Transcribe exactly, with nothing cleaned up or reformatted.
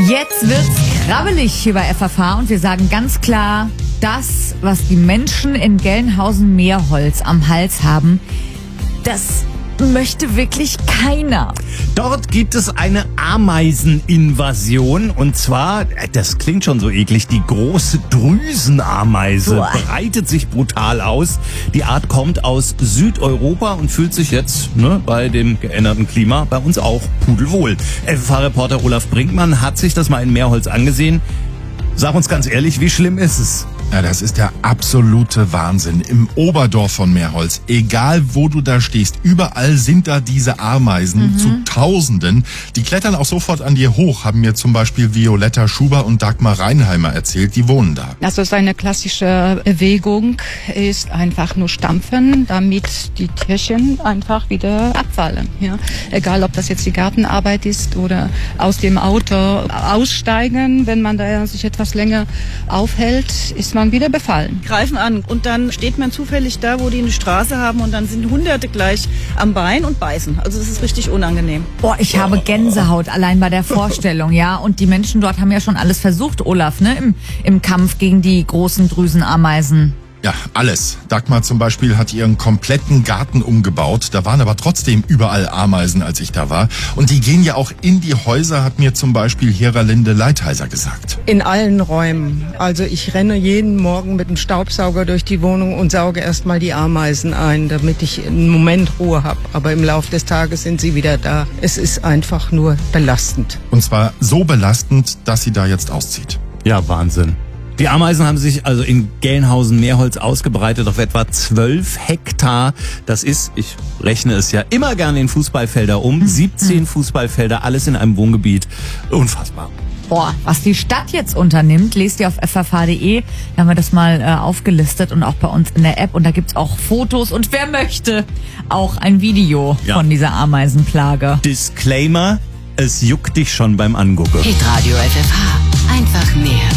Jetzt wird's krabbelig hier bei F F H und wir sagen ganz klar, das, was die Menschen in Gelnhausen-Meerholz am Hals haben, das möchte wirklich keiner. Dort gibt es eine Ameiseninvasion und zwar, das klingt schon so eklig, die große Drüsenameise Boah. breitet sich brutal aus. Die Art kommt aus Südeuropa und fühlt sich jetzt ne, bei dem geänderten Klima bei uns auch pudelwohl. F F H-Reporter Olaf Brinkmann hat sich das mal in Meerholz angesehen. Sag uns ganz ehrlich, wie schlimm ist es? Ja, das ist der absolute Wahnsinn. Im Oberdorf von Meerholz, egal wo du da stehst, überall sind da diese Ameisen Mhm. zu Tausenden. Die klettern auch sofort an dir hoch, haben mir zum Beispiel Violetta Schuber und Dagmar Reinheimer erzählt, die wohnen da. Also seine klassische Bewegung ist einfach nur stampfen, damit die Tierchen einfach wieder abfallen. Ja? Egal, ob das jetzt die Gartenarbeit ist oder aus dem Auto aussteigen, wenn man da sich etwas länger aufhält, ist man wieder befallen. Greifen an und dann steht man zufällig da, wo die eine Straße haben und dann sind Hunderte gleich am Bein und beißen. Also das ist richtig unangenehm. Boah, ich habe Gänsehaut allein bei der Vorstellung, ja. Und die Menschen dort haben ja schon alles versucht, Olaf, ne, im, im Kampf gegen die großen Drüsenameisen. Ja, alles. Dagmar zum Beispiel hat ihren kompletten Garten umgebaut. Da waren aber trotzdem überall Ameisen, als ich da war. Und die gehen ja auch in die Häuser, hat mir zum Beispiel Heralinde Leitheiser gesagt. In allen Räumen. Also ich renne jeden Morgen mit dem Staubsauger durch die Wohnung und sauge erstmal die Ameisen ein, damit ich einen Moment Ruhe habe. Aber im Laufe des Tages sind sie wieder da. Es ist einfach nur belastend. Und zwar so belastend, dass sie da jetzt auszieht. Ja, Wahnsinn. Die Ameisen haben sich also in Gelnhausen-Meerholz ausgebreitet auf etwa zwölf Hektar. Das ist, ich rechne es ja immer gerne in Fußballfelder um, siebzehn Fußballfelder, alles in einem Wohngebiet. Unfassbar. Boah, was die Stadt jetzt unternimmt, lest ihr auf f f h punkt d e. Da haben wir das mal äh, aufgelistet und auch bei uns in der App. Und da gibt's auch Fotos und wer möchte, auch ein Video Ja. von dieser Ameisenplage. Disclaimer, es juckt dich schon beim Angucken. Hitradio F F H. Einfach mehr.